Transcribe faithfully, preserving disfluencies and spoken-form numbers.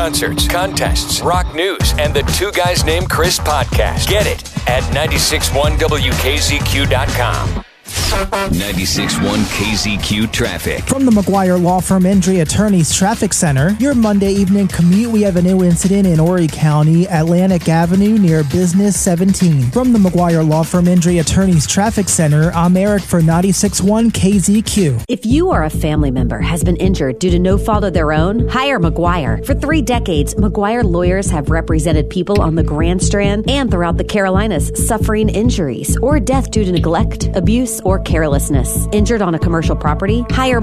concerts, contests, rock news, and the Two Guys Named Chris podcast. Get it at nine six one W K Z Q dot com. ninety-six point one K Z Q traffic. From the McGuire Law Firm Injury Attorneys Traffic Center, your Monday evening commute, we have a new incident in Horry County, Atlantic Avenue near Business seventeen. From the McGuire Law Firm Injury Attorneys Traffic Center, I'm Eric for ninety-six point one K Z Q. If you or a family member has been injured due to no fault of their own, hire McGuire. For three decades, McGuire lawyers have represented people on the Grand Strand and throughout the Carolinas suffering injuries or death due to neglect, abuse, or carelessness. Injured on a commercial property? Hire